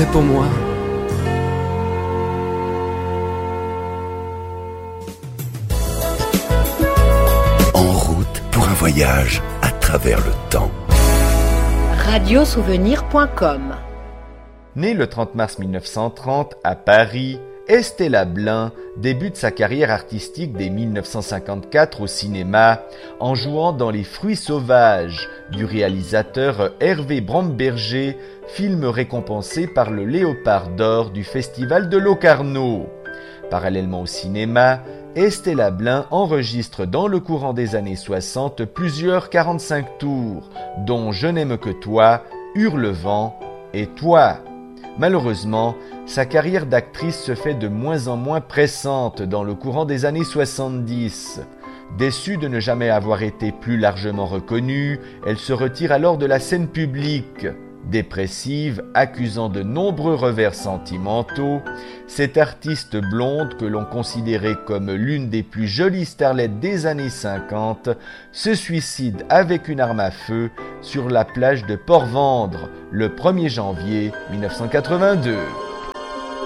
prêt pour moi. En route pour un voyage à travers le temps. Radiosouvenir.com. Née le 30 mars 1930 à Paris, Estella Blin débute sa carrière artistique dès 1954 au cinéma en jouant dans Les Fruits sauvages du réalisateur Hervé Bromberger, film récompensé par le Léopard d'or du Festival de Locarno. Parallèlement au cinéma, Estella Blin enregistre dans le courant des années 60 plusieurs 45 tours, dont Je n'aime que toi, Hurlevent et Toi. Malheureusement, sa carrière d'actrice se fait de moins en moins pressante dans le courant des années 70. Déçue de ne jamais avoir été plus largement reconnue, elle se retire alors de la scène publique. Dépressive, accusant de nombreux revers sentimentaux, cette artiste blonde que l'on considérait comme l'une des plus jolies starlettes des années 50 se suicide avec une arme à feu sur la plage de Port-Vendre le 1er janvier 1982.